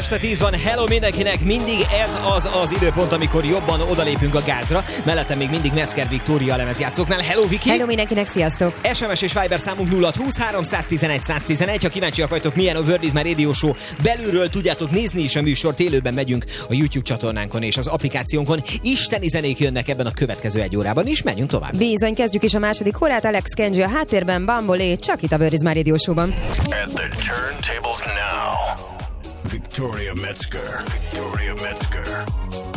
este 10 van, hello mindenkinek, mindig ez az időpont, amikor jobban odalépünk a gázra. Mellettem még mindig Metzger Viktória lemezjátszóknál. Hello Viki! Hello mindenkinek, sziasztok! SMS és Viber számunk 020 311 111. Ha kíváncsiak vagytok, milyen a Word is My Radio Show belülről, tudjátok nézni is a műsort, élőben megyünk a YouTube csatornánkon és az applikációnkon. Isteni zenék jönnek ebben a következő egy órában is, menjünk tovább. Bizony, kezdjük is a második órát, Alex Kenji a háttérben, Bambolé, csak itt a Word is My Radio Show-ban. At the turntables now, Victoria Metzger. Victoria Metzger.